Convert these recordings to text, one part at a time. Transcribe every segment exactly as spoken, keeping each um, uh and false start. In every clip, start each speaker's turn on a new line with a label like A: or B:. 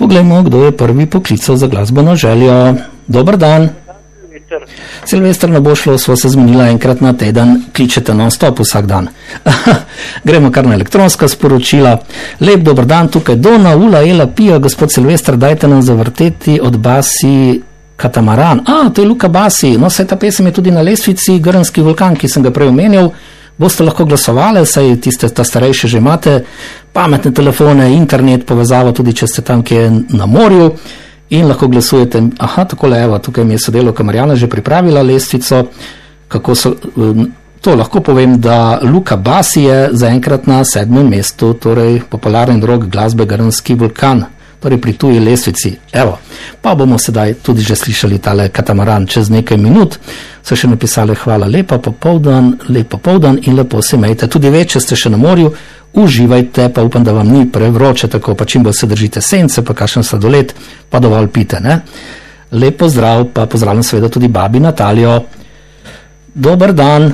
A: poglejmo, kdo je prvi poklical za glasbeno željo. Dober dan. Silvester, ne bo šlo, sva se zmenila enkrat na teden, kličete non-stop vsak dan. Gremo kar na elektronska sporočila. Lep dober dan, tukaj Dona, Ula, Ela, Pija, gospod Silvester, dajte nam zavrteti od Basi Katamaran. A, to je Luka Basi, no saj ta pesem je tudi na lestvici Grnski vulkan, ki sem ga prej omenjal. Boste lahko glasovali, saj tiste ta starejše že imate, pametne telefone, internet, povezavo tudi, če ste tam kje na morju. In lahko glasujete, aha, takole, evo, tukaj mi je sodelovka Marjana že pripravila lestvico, kako so, to lahko povem, da Luka Basi je zaenkrat na sedmem mestu, torej popularen rock glasbe Grnski vulkan, torej pri tuji lestvici, evo, pa bomo sedaj tudi že slišali tale Katamaran čez nekaj minut, so še napisali hvala, lepa popoldan, lep popoldan in lepo se imejte, tudi ve, če ste še na morju, uživajte, pa upam, da vam ni prevroče, tako pa čim bolj se držite sence, pa kakšen sladoled, pa dovolj pite, ne? Lep pozdrav, pa pozdravljam seveda tudi babi Natalijo. Dober dan.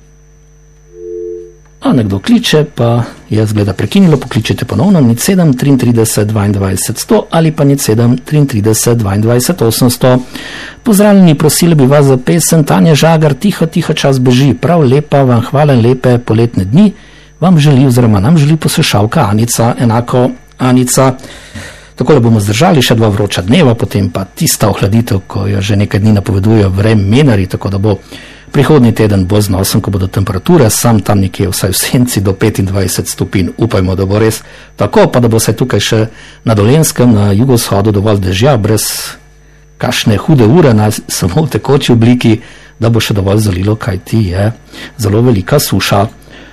A: A nekdo kliče, pa je zgleda prekinilo, pokličete ponovno, nič sedem triintrideset dvaindvajset sto ali pa nič sedem triintrideset dvaindvajset osemsto. Pozdravljeni, prosili bi vas za pesem Tanja Žagar, Tiho, tiho čas beži, prav lepa vam hvala in lepe poletne dni. Vam želi, oziroma nam želi poslušalka Anica, enako Anica. Takole bomo zdržali še dva vroča dneva, potem pa tista ohladitev, ko jo že nekaj dni napovedujejo vremenarji, tako da bo prihodnji teden bolj znosen, ko bodo temperature, sam tam nekje vsaj v senci do petindvajset stopinj. Upajmo, da bo res tako, pa da bo se tukaj še na Dolenjskem, na jugovzhodu dovolj dežja, brez kakšne hude ure, na samo v tekoči obliki, da bo še dovolj zalilo, kaj ti je zelo velika suša.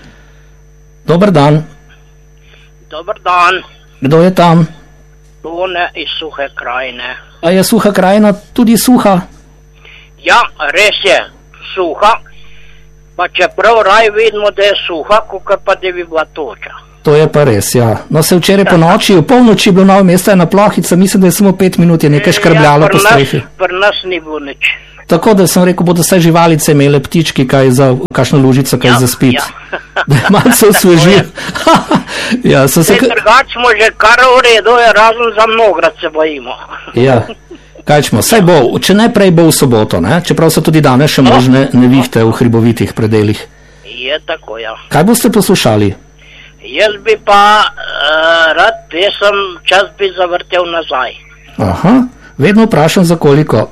A: Dober dan.
B: Dober dan.
A: Kdo je tam?
B: Tone iz Suhe krajine.
A: A je Suha krajina tudi suha?
B: Ja, res je, suha. Pa čeprav raj vidimo, da je suha, kakor pa da bi bila toča.
A: To je pa res, ja. No se včeraj po noči, v polnoči je bilo Novo mesto ena plohica, mislim, da je samo pet minut, je nekaj škrbljalo
B: ja,
A: po strehi.
B: Pri nas ni bilo nič.
A: Tako da sem rekel, bodo vse živalice imele ptički, kaj za, kakšno lužico, kaj ja, za spit. Ja. Da je malce osvežil. Ja, so se...
B: Trgač smo že kar v redu, je razen za mnograt se bojimo.
A: Ja, kaj ćemo, saj bo, če ne prej bo v soboto, ne? Čeprav so tudi danes še možne nevihte v hribovitih predeljih.
B: Je tako, ja.
A: Kaj boste poslušali?
B: Jaz bi pa uh, rad pesem Čas bi zavrtel nazaj.
A: Aha, vedno vprašam za koliko.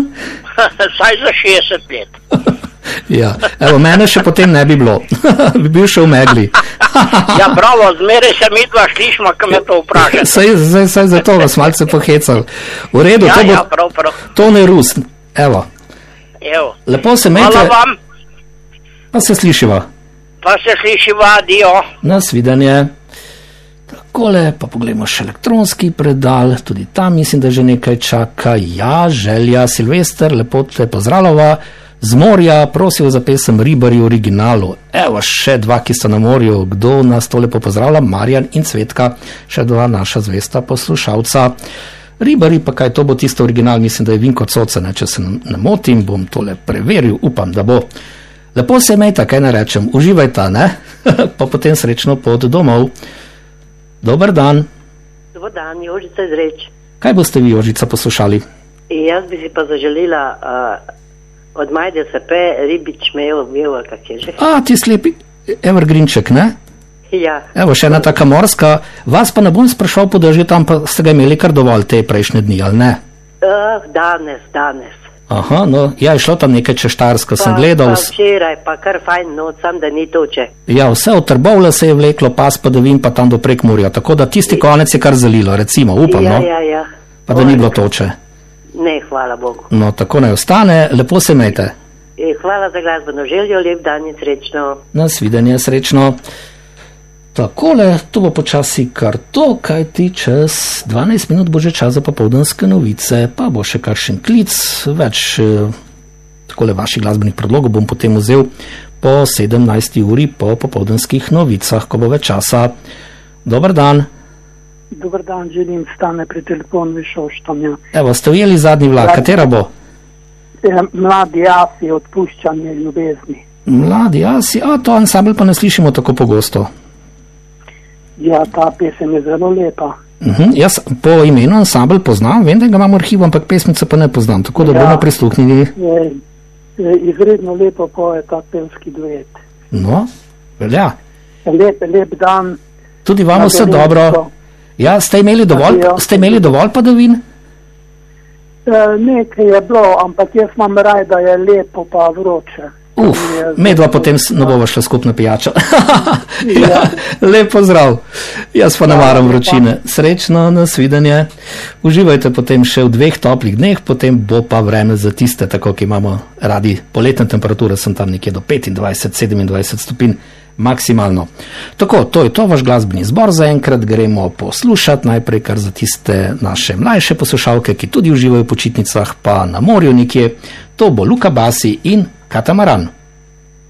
B: Saj za šestdeset let.
A: Ja, evo, mene še potem ne bi bilo. Bi bil še v megli.
B: Ja, bravo, zmeraj se mi dva slišma, ko me to vprašate.
A: Saj, saj, saj zato vas malce pohecal. V redu,
B: ja,
A: to bo
B: ja, prav, prav.
A: Tone Rus. Evo.
B: Evo.
A: Lepo se imejte.
B: Hvala vam.
A: Pa se slišiva.
B: Pa se slišiva, adio.
A: Nasvidenje. Takole, pa pogledamo še elektronski predal, tudi tam mislim, da že nekaj čaka. Ja, Želja, Silvester, lepo te pozdravljava. Z morja, prosil za pesem Ribari v originalu. Evo, še dva, ki sta na morju. Kdo nas to lepo pozdravlja? Marjan in Cvetka, še dva naša zvesta poslušalca. Ribari, pa kaj to bo tisto original, mislim, da je Vinko Coca, ne, če se ne motim, bom tole preveril, upam, da bo. Lepo se imejte, kaj ne rečem, uživajte, ne? Pa potem srečno pot domov. Dober dan.
C: Dober dan, Jožica iz Reč.
A: Kaj boste vi, Jožica, poslušali?
C: Jaz bi si pa zaželila uh, od Majde Sepe Ribič mejo, mejo, kak je že.
A: A, ti slepi evergreenček, ne?
C: Ja.
A: Evo, še ena taka morska. Vas pa ne bom sprašal po dežju, tam pa ste ga imeli kar dovolj te prejšnje dni, ali ne?
C: Uh, danes, danes.
A: Aha, no, ja, je šlo tam nekaj čez Štajersko, sem gledal.
C: Pa včeraj, pa kar fajn noc, sam da ni toče.
A: Ja, vse od Trbovlja se je vleklo, pas padavin pa tam do Prekmurja, tako da tisti konec je kar zalilo, recimo, upam,
C: ja,
A: no?
C: Ja, ja,
A: pa da ni bilo toče.
C: Ne, hvala Bogu.
A: No, tako naj ostane, lepo se imejte.
C: E, hvala za glasbeno željo, lep dan in srečno.
A: Nasvidenje, srečno. Takole, to bo počasi kar to, kaj ti čez dvanajst minut bo že čas za popoldanske novice, pa bo še kakšen klic, več takole vaših glasbenih predlogov bom potem vzel po sedemnajsti uri po popoldanskih novicah, ko bo več časa. Dobar dan.
D: Dobar dan, želim Stane pri telefonu iz Šoštanja.
A: Evo, ste ujeli zadnji vlak, katera bo?
D: Mladi jasi, odpuščanje ljubezni.
A: Mladi jasi, a to ansambl pa ne slišimo tako pogosto.
D: Ja, ta pesem je zelo lepa.
A: Uh-huh. Jaz po imenu ansambl poznam, vem, da ga imam v arhivu, ampak pesmice pa ne poznam, tako da ja, bomo prisluhnili.
D: Je, je izredno lepo poje ta pevski duet.
A: No, velja.
D: Lep, lep dan.
A: Tudi vam vse dobro. Ja, ste imeli dovolj, ste imeli dovolj padavin?
D: E, nekaj je bilo, ampak jaz imam raj, da je lepo pa vroče.
A: Uf, medva potem ne bova šla skupno pijačo. Ja, lep pozdrav. Jaz pa ne maram vročine. Srečno, nasvidenje. Uživajte potem še v dveh toplih dneh, potem bo pa vreme za tiste, tako ki imamo radi poletne temperature, sem tam nekje do petindvajset sedemindvajset stopinj maksimalno. Tako, to je to, vaš glasbeni zbor zaenkrat, gremo poslušati najprej kar za tiste naše mlajše poslušalke, ki tudi uživajo v počitnicah, pa na morju nekje. To bo Luka Basi in Katamaran.